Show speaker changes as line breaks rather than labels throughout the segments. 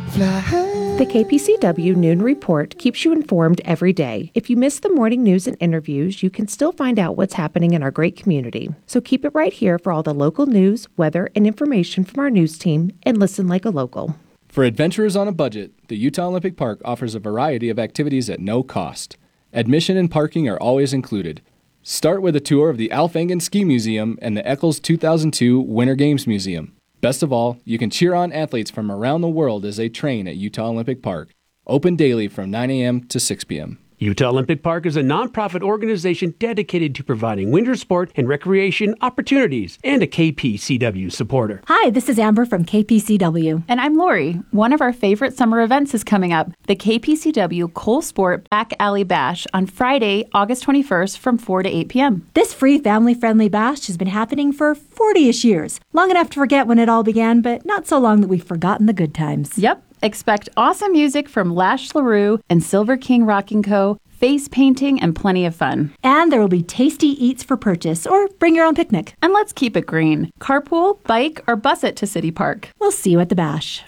The KPCW Noon Report keeps you informed every day. If you miss the morning news and interviews, you can still find out what's happening in our great community. So keep it right here for all the local news, weather, and information from our news team, and listen like a local.
For adventurers on a budget, the Utah Olympic Park offers a variety of activities at no cost. Admission and parking are always included. Start with a tour of the Alf Engen Ski Museum and the Eccles 2002 Winter Games Museum. Best of all, you can cheer on athletes from around the world as they train at Utah Olympic Park. Open daily from 9 a.m. to 6 p.m.
Utah Olympic Park is a nonprofit organization dedicated to providing winter sport and recreation opportunities and a KPCW supporter.
Hi, this is Amber from KPCW.
And I'm Lori. One of our favorite summer events is coming up, the KPCW Cole Sport Back Alley Bash on Friday, August 21st from 4 to 8 p.m.
This free family-friendly bash has been happening for 40-ish years. Long enough to forget when it all began, but not so long that we've forgotten the good times.
Yep. Expect awesome music from Lash LaRue and Silver King Rocking Co., face painting, and plenty of fun.
And there will be tasty eats for purchase, or bring your own picnic.
And let's keep it green. Carpool, bike, or bus it to City Park.
We'll see you at the bash.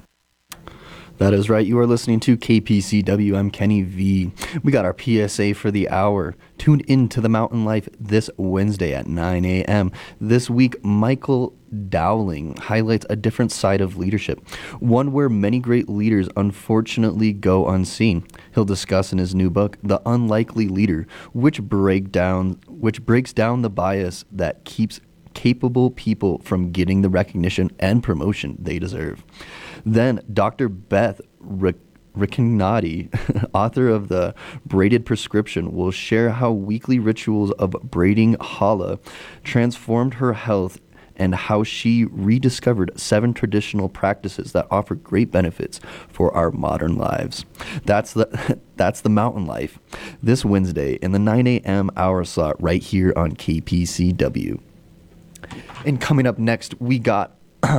That is right. You are listening to KPCW. I'm Kenny V. We got our PSA for the hour. Tune in to the Mountain Life this Wednesday at 9 a.m. This week, Michael Dowling highlights a different side of leadership, one where many great leaders unfortunately go unseen. He'll discuss in his new book, The Unlikely Leader, which breaks down the bias that keeps capable people from getting the recognition and promotion they deserve. Then Dr. Beth Riccignati, author of The Braided Prescription, will share how weekly rituals of braiding challah transformed her health and how she rediscovered 7 traditional practices that offer great benefits for our modern lives. That's the Mountain Life this Wednesday in the 9 a.m. hour slot right here on KPCW. And coming up next, we got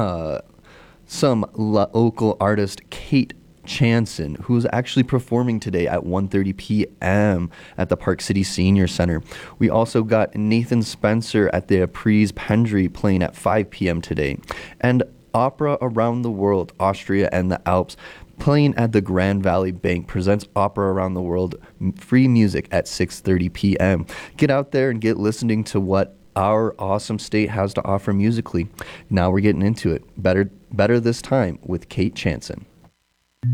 some local artist Kate Chanson, who's actually performing today at 1:30 p.m. at the Park City Senior Center. We also got Nathan Spencer at the Apres Pendry playing at 5 p.m. today. And Opera Around the World, Austria and the Alps, playing at the Grand Valley Bank, presents Opera Around the World free music at 6:30 p.m. Get out there and get listening to what our awesome state has to offer musically. Now we're getting into it. Better this time with Kate Chanson.